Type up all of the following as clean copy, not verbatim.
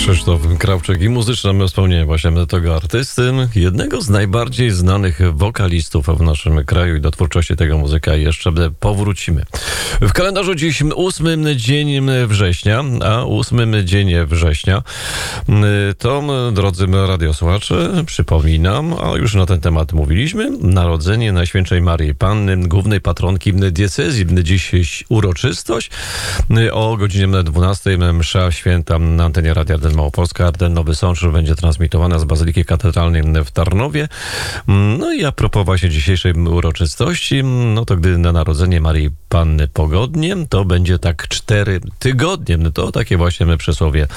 Krzysztof Krawczyk i muzyczne wspomnienie właśnie tego artysty, jednego z najbardziej znanych wokalistów w naszym kraju i do twórczości tego muzyka jeszcze powrócimy. W kalendarzu dziś 8 dzień września, a 8 dzień września to, drodzy radiosłuchacze, przypominam, a już na ten temat mówiliśmy, narodzenie Najświętszej Maryi Panny, głównej patronki diecezji. Dziś uroczystość o godzinie 12 msza święta na antenie Radia Arden Małopolska, Arden Nowy Sącz będzie transmitowana z Bazyliki Katedralnej w Tarnowie. No i a propos właśnie dzisiejszej uroczystości, no to gdy na narodzenie Maryi Panny pogodnie, to będzie tak 4 tygodnie. To takie właśnie przysłowie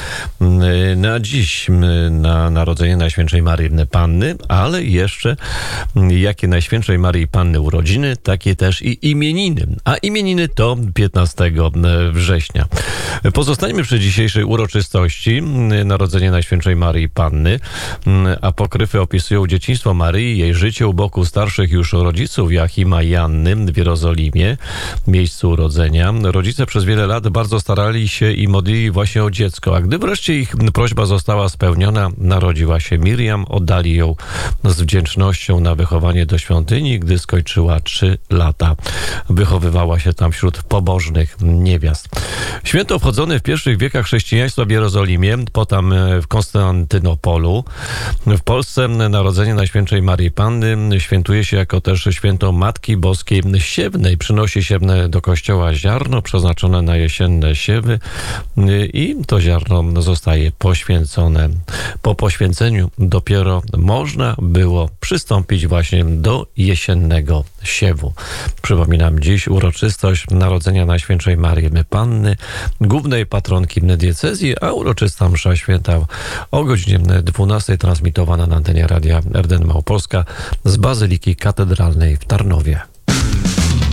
na dziś, na narodzenie Najświętszej Maryi Panny, ale jeszcze jakie Najświętszej Maryi Panny urodziny, takie też i imieniny. A imieniny to 15 września. Pozostańmy przy dzisiejszej uroczystości narodzenie Najświętszej Maryi Panny. Apokryfy opisują dzieciństwo Maryi, jej życie u boku starszych już rodziców Joachima i Anny w Jerozolimie, miejscu urodzenia. Rodzice przez wiele lat bardzo starali się i modlili właśnie o dziecko, a gdy wreszcie ich prośba została spełniona, narodziła się Miriam, oddali ją z wdzięcznością na wychowanie do świątyni, gdy skończyła 3 lata. Wychowywała się tam wśród pobożnych niewiast. Święto obchodzone w pierwszych wiekach chrześcijaństwa w Jerozolimie, potem w Konstantynopolu. W Polsce narodzenie Najświętszej Maryi Panny świętuje się jako też święto Matki Boskiej Siewnej. Przynosi się do kościoła ziarno przeznaczone na jesienne siewy i to ziarno zostaje poświęcone. Po poświęceniu dopiero można było przystąpić właśnie do jesiennego siewu. Przypominam, dziś uroczystość narodzenia Najświętszej Maryi Panny, głównej patronki diecezji, a uroczysta msza święta o godzinie 12 transmitowana na antenie Radia Arden Małopolska z Bazyliki Katedralnej w Tarnowie.